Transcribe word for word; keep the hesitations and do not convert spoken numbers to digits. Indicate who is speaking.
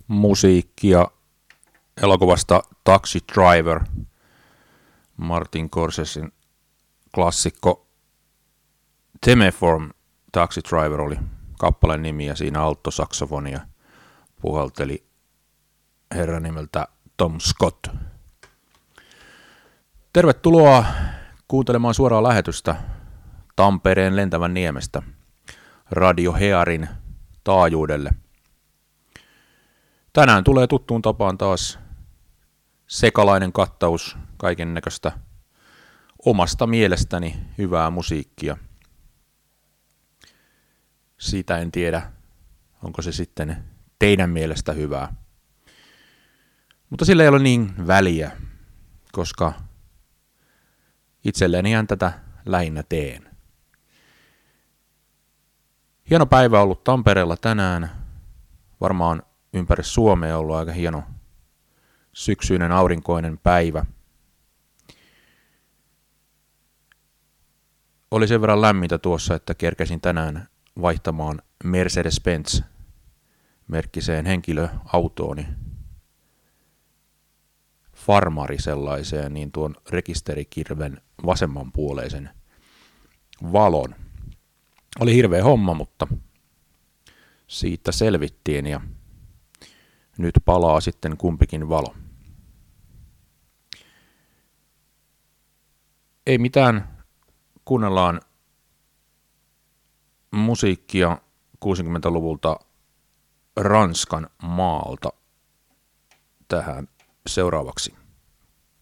Speaker 1: musiikkia elokuvasta Taxi Driver, Martin Scorsesen klassikko. Themeform Taxi Driver oli kappaleen nimi ja siinä alttosaksofonia puhalteli herra nimeltä Tom Scott. Tervetuloa kuuntelemaan suoraa lähetystä Tampereen lentävän niemestä Radio Hearin taajuudelle. Tänään tulee tuttuun tapaan taas sekalainen kattaus kaiken näköistä omasta mielestäni hyvää musiikkia. Siitä en tiedä, onko se sitten teidän mielestä hyvää. Mutta sillä ei ole niin väliä, koska itsellenihän tätä lähinnä teen. Hieno päivä ollut Tampereella tänään. Varmaan ympäri Suomea ollut aika hieno syksyinen aurinkoinen päivä. Oli sen verran lämmintä tuossa, että kerkesin tänään vaihtamaan Mercedes-Benz merkkiseen henkilöautooni farmari sellaiseen, niin tuon rekisterikirven vasemmanpuoleisen valon. Oli hirveä homma, mutta siitä selvittiin ja nyt palaa sitten kumpikin valo. Ei mitään, kuunnellaan musiikkia kuusikymmentäluvulta Ranskan maalta tähän seuraavaksi.